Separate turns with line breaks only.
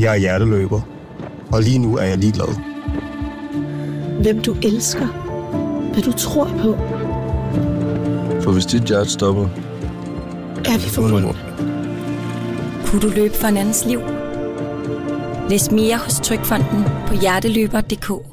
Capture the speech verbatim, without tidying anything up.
Jeg er hjerteløber, og lige nu er jeg ligeglad.
Hvem du elsker, hvad du tror på.
For hvis dit hjerte stopper,
er vi forbundet.
Kunne du løbe for en andens liv? Læs mere hos Trygfonden på hjerteløber punktum d k.